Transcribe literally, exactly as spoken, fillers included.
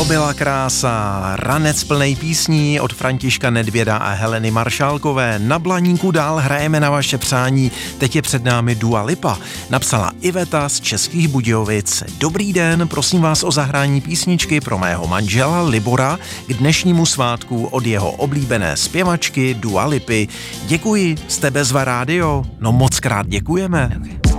byla krása, ranec plnej písní od Františka Nedvěda a Heleny Maršálkové. Na Blaníku dál hrajeme na vaše přání, teď je před námi Dua Lipa. Napsala Iveta z Českých Budějovic. Dobrý den, prosím vás o zahrání písničky pro mého manžela Libora k dnešnímu svátku od jeho oblíbené zpěvačky Dua Lipy. Děkuji, jste Bezva rádio? No moc krát děkujeme. Okay.